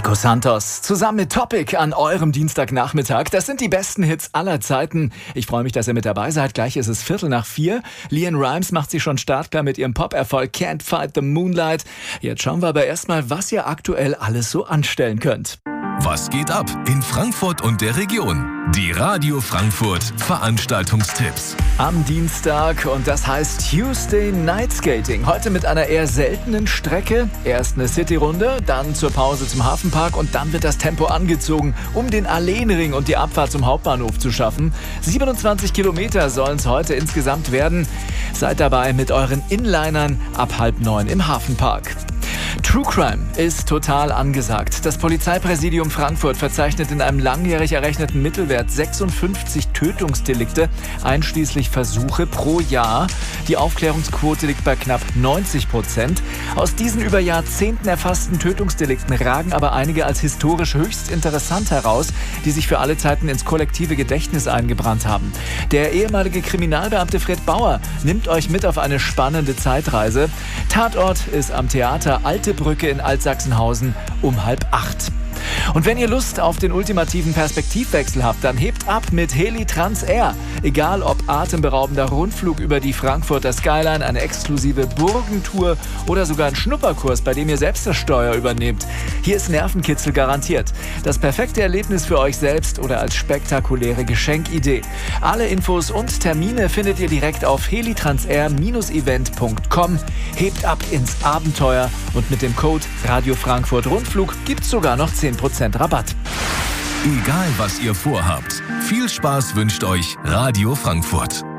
Nico Santos, zusammen mit Topic an eurem Dienstagnachmittag. Das sind die besten Hits aller Zeiten. Ich freue mich, dass ihr mit dabei seid. Gleich ist es 3:45. LeAnn Rimes macht sich schon startklar mit ihrem Pop-Erfolg Can't Fight the Moonlight. Jetzt schauen wir aber erstmal, was ihr aktuell alles so anstellen könnt. Was geht ab in Frankfurt und der Region? Die Radio Frankfurt Veranstaltungstipps. Am Dienstag, und das heißt Tuesday Night Skating. Heute mit einer eher seltenen Strecke. Erst eine City-Runde, dann zur Pause zum Hafenpark und dann wird das Tempo angezogen, um den Alleenring und die Abfahrt zum Hauptbahnhof zu schaffen. 27 Kilometer sollen es heute insgesamt werden. Seid dabei mit euren Inlinern ab 8:30 im Hafenpark. True Crime ist total angesagt. Das Polizeipräsidium Frankfurt verzeichnet in einem langjährig errechneten Mittelwert 56 Tötungsdelikte, einschließlich Versuche pro Jahr. Die Aufklärungsquote liegt bei knapp 90%. Aus diesen über Jahrzehnten erfassten Tötungsdelikten ragen aber einige als historisch höchst interessant heraus, die sich für alle Zeiten ins kollektive Gedächtnis eingebrannt haben. Der ehemalige Kriminalbeamte Fred Bauer nimmt euch mit auf eine spannende Zeitreise. Tatort ist am Theater Alte Brücke in Altsachsenhausen um 7:30. Und wenn ihr Lust auf den ultimativen Perspektivwechsel habt, dann hebt ab mit Heli Trans Air. Egal ob atemberaubender Rundflug über die Frankfurter Skyline, eine exklusive Burgentour oder sogar ein Schnupperkurs, bei dem ihr selbst das Steuer übernehmt. Hier ist Nervenkitzel garantiert. Das perfekte Erlebnis für euch selbst oder als spektakuläre Geschenkidee. Alle Infos und Termine findet ihr direkt auf helitransair-event.com. Hebt ab ins Abenteuer und mit dem Code Radio Frankfurt Rundflug gibt's sogar noch 10% Rabatt. Egal was ihr vorhabt, viel Spaß wünscht euch Radio Frankfurt.